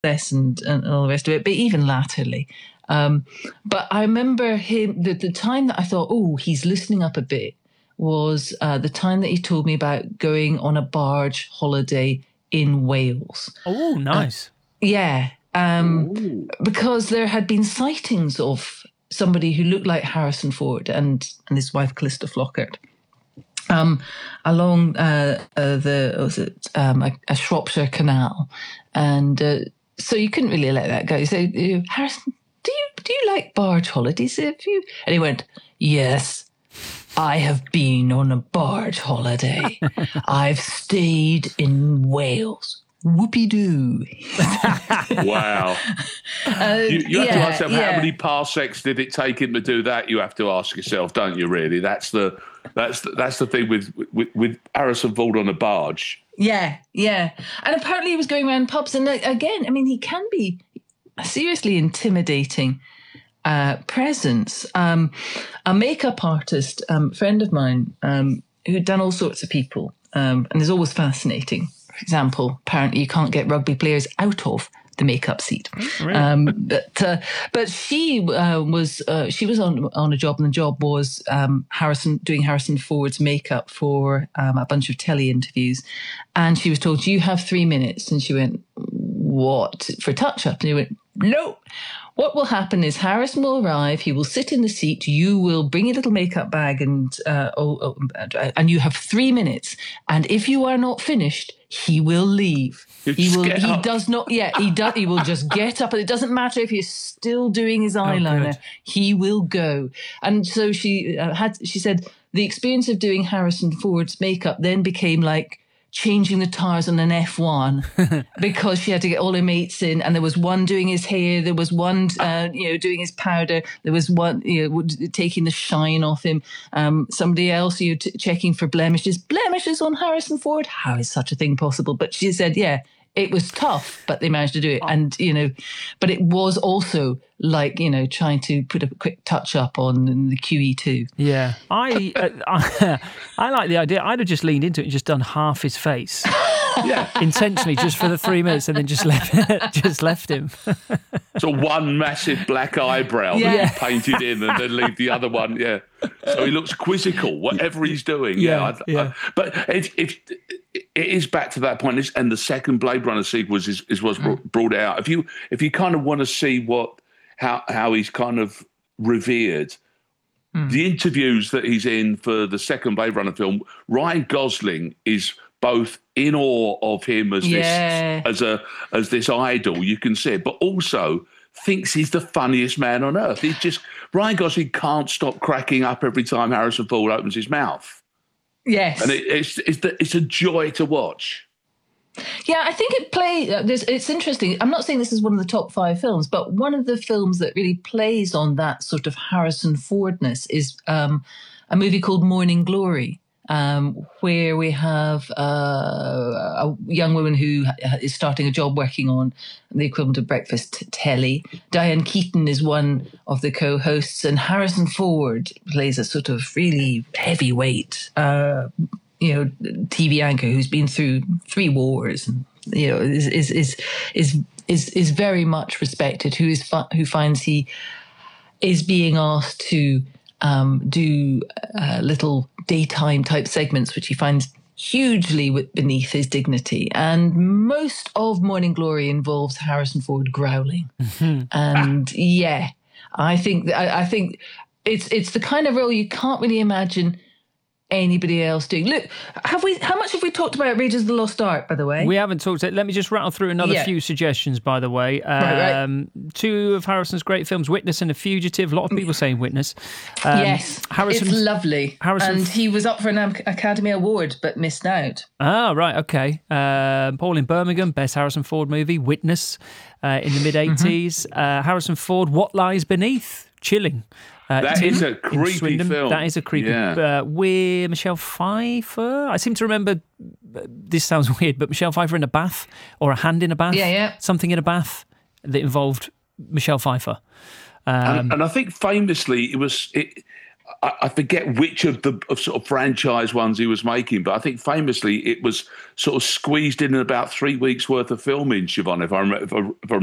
and all the rest of it, but even latterly. But I remember him, the time that I thought, oh, he's loosening up a bit, was the time that he told me about going on a barge holiday in Wales. Oh, nice. Yeah. Because there had been sightings of somebody who looked like Harrison Ford and his wife, Calista Flockhart, along a Shropshire canal. And so you couldn't really let that go. So, Harrison, do you like barge holidays? And he went, yes, I have been on a barge holiday. I've stayed in Wales. Whoopie-doo. Wow. You have to ask yourself, how many parsecs did it take him to do that? You have to ask yourself, don't you, really? That's the thing with Harrison Ford on a barge. Yeah. And apparently he was going around pubs. And again, I mean, he can be a seriously intimidating presence. A makeup artist, friend of mine, who'd done all sorts of people, and is always fascinating. For example, apparently you can't get rugby players out of the makeup seat. Really? But she was on a job, and the job was doing Harrison Ford's makeup for a bunch of telly interviews, and she was told, "You have 3 minutes," and she went, "What, for touch up?" And he went, "No. What will happen is Harrison will arrive, he will sit in the seat, you will bring a little makeup bag and you have 3 minutes. And if you are not finished, he will leave. He will just get up, and it doesn't matter if he's still doing his eyeliner, he will go." And so she said the experience of doing Harrison Ford's makeup then became like changing the tires on an F1 because she had to get all her mates in, and there was one doing his hair, there was one doing his powder, there was one taking the shine off him, somebody else checking for blemishes on Harrison Ford. How is such a thing possible? But she said, it was tough, but they managed to do it. And, but it was also like, trying to put a quick touch up on the QE2. Yeah. I like the idea. I'd have just leaned into it and just done half his face. Yeah. Intentionally, just for the 3 minutes, and then just left him. So one massive black eyebrow that he painted in, and then leave the other one, so he looks quizzical, whatever he's doing. But it is back to that point, and the second Blade Runner sequence is what's brought out. If you kind of want to see how he's kind of revered, the interviews that he's in for the second Blade Runner film, Ryan Gosling is both in awe of him as this idol, you can see it, but also thinks he's the funniest man on earth. Ryan Gosling can't stop cracking up every time Harrison Ford opens his mouth. Yes, and it's a joy to watch. Yeah, I think it's interesting. I'm not saying this is one of the top 5 films, but one of the films that really plays on that sort of Harrison Fordness is a movie called Morning Glory. Where we have a young woman who is starting a job working on the equivalent of breakfast telly. Diane Keaton is one of the co-hosts, and Harrison Ford plays a sort of really heavyweight, TV anchor who's been through 3 wars, and is very much respected. Who finds he is being asked to do little daytime type segments, which he finds hugely beneath his dignity. And most of Morning Glory involves Harrison Ford growling. And I think it's the kind of role you can't really imagine anybody else doing. Look, how much have we talked about Raiders of the Lost Ark, by the way? We haven't talked it. Let me just rattle through another few suggestions, by the way. Right. 2 of Harrison's great films, Witness and The Fugitive. A lot of people saying Witness. Yes, it's lovely. And he was up for an Academy Award, but missed out. Ah, right, okay. Paul in Birmingham, best Harrison Ford movie, Witness, in the mid-80s. Harrison Ford, What Lies Beneath, chilling. That is a creepy film. That is a creepy with Michelle Pfeiffer. I seem to remember, this sounds weird, but Michelle Pfeiffer in a bath, or a hand in a bath. Yeah. Something in a bath that involved Michelle Pfeiffer. And I think famously I forget which of the sort of franchise ones he was making, but I think famously it was sort of squeezed in about 3 weeks worth of filming, Siobhan, if I remember